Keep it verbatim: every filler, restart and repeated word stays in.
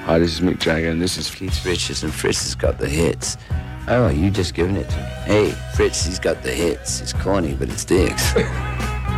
Hi, this is Mick Jagger, and this is Keith Richards, and Fritz has got the hits. Oh, you just giving it to me. Hey, Fritz, he's got the hits. It's corny, but it's dicks.